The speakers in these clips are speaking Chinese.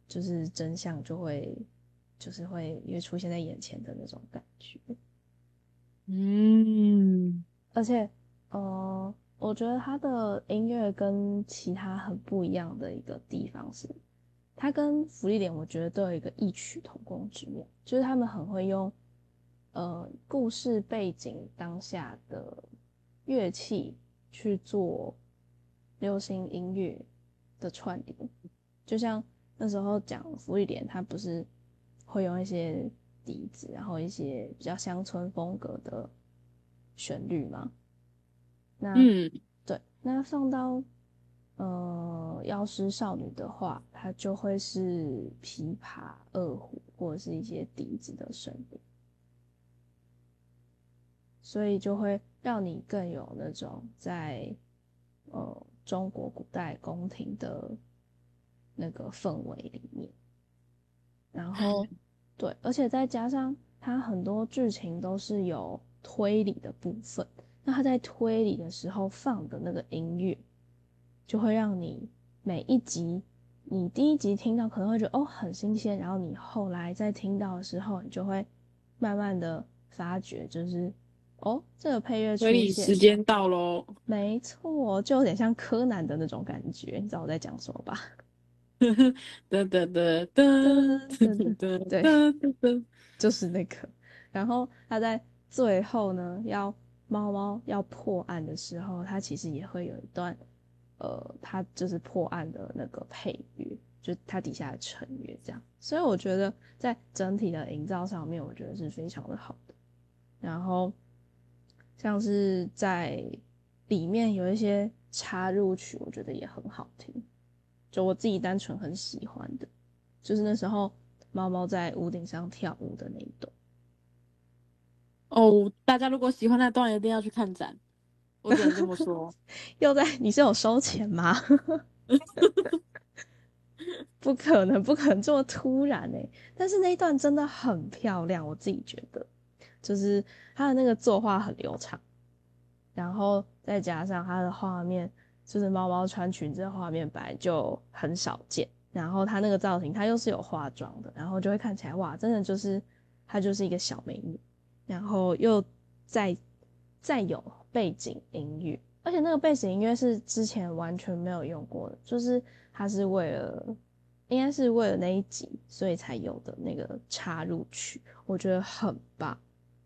就是真相就会会出现在眼前的那种感觉。 嗯而且我觉得他的音乐跟其他很不一样的一个地方是，他跟福利莲我觉得都有一个异曲同工之妙，就是他们很会用故事背景当下的乐器去做流行音乐的串联。就像那时候讲福利莲，他不是会用一些笛子，然后一些比较乡村风格的旋律嘛。那嗯， 对，那放到药师少女的话，它就会是琵琶、二胡或者是一些笛子的声音，所以就会让你更有那种在中国古代宫廷的那个氛围里面。然后对，而且再加上它很多剧情都是有推理的部分，那它在推理的时候放的那个音乐，就会让你每一集，你第一集听到可能会觉得哦很新鲜，然后你后来再听到的时候，你就会慢慢的发觉，就是哦这个配乐所以出现， 时间到喽。 没错，就有点像柯南的那种感觉，你知道我在讲什么吧？ 哒哒哒哒噔哒噔噔， 哒对， 哒哒哒。 就是那个。然后他在最后呢，猫猫要破案的时候，他其实也会有一段，他就是破案的那个配乐，就他底下的成乐这样。所以我觉得在整体的营造上面，我觉得是非常的好的。然后像是在里面有一些插入曲，我觉得也很好听，就我自己单纯很喜欢的，就是那时候猫猫在屋顶上跳舞的那一段。 哦，大家如果喜欢那段，一定要去看展，我只能这么说。 又在，你是有收钱吗？不可能，不可能这么突然欸。但是那一段真的很漂亮，我自己觉得，就是它的那个作画很流畅，然后再加上它的画面，就是猫猫穿裙子的画面本来就很少见，然后它那个造型它又是有化妆的，然后就会看起来哇，真的就是它就是一个小美女，然后又再再有背景音乐，而且那个背景音乐是之前完全没有用过的，就是它是为了应该是为了那一集所以才有的那个插入曲，我觉得很棒。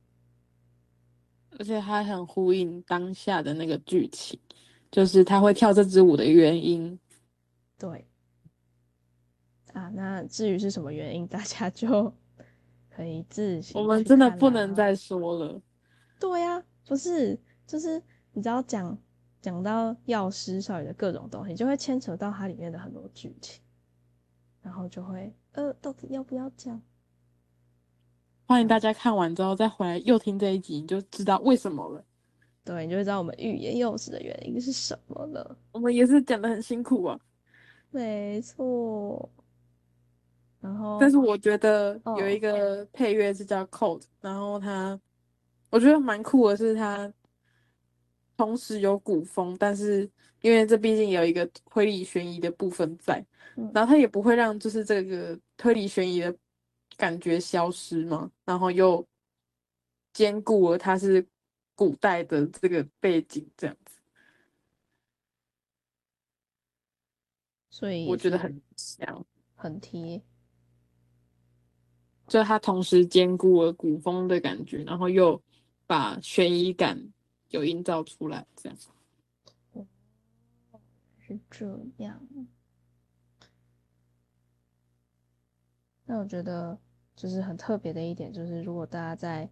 而且它很呼应当下的那个剧情，就是他会跳这支舞的原因。 对啊，那至于是什么原因，大家就可以自我行去们真的看啦。 不能再说了。 对呀、不是，就是你知道讲到药师少女的各种东西，就会牵扯到它里面的很多剧情，然后就会到底要不要讲？这样欢迎大家看完之后再回来又听这一集，你就知道为什么了。 对，你就会知道我们欲言又止的原因是什么了。 我们也是讲的很辛苦啊。 没错，然后但是我觉得有一哦， 个配乐是叫 Code，然后我觉得蛮酷的是它同时有古风，但是因为这毕竟有一个推理悬疑的部分在， 嗯， 然后它也不会让就是这个推理悬疑的感觉消失嘛，然后又兼顾了它是古代的这个背景，这样子所以也是我觉得很香。 很贴。 就它同时兼顾了古风的感觉，然后又把悬疑感有营造出来，这样。 哦，是这样。那我觉得就是很特别的一点，就是如果大家在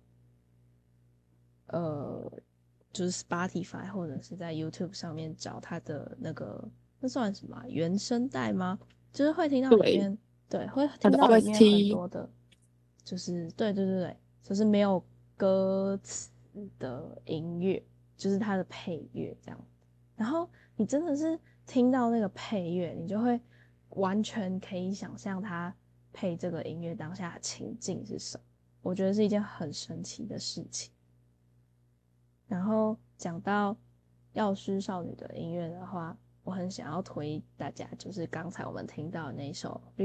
呃，就是 Spotify 或者是在 YouTube 上面找它的那个，那算什么啊原声带吗？就是会听到里对， 面，对，会它的听到里面很 OST。 多的，就是对对对对，就是没有歌词的音乐，就是它的配乐这样。然后你真的是听到那个配乐，你就会完全可以想象它配这个音乐当下的情境是什么。我觉得是一件很神奇的事情。然后讲到药师少女的音乐的话，我很想要推大家，就是刚才我们听到的那一首